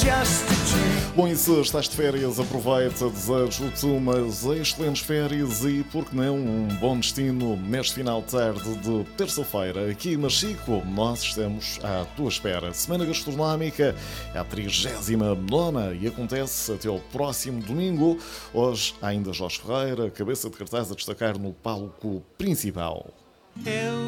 Bom, e se estás de férias, aproveita, desejo-te umas excelentes férias e, por que não, um bom destino neste final de tarde de terça-feira. Aqui na Chico, nós estamos à tua espera. Semana Gastronómica é a 39ª e acontece até ao próximo domingo. Hoje há ainda Jorge Ferreira, cabeça de cartaz a destacar no palco principal.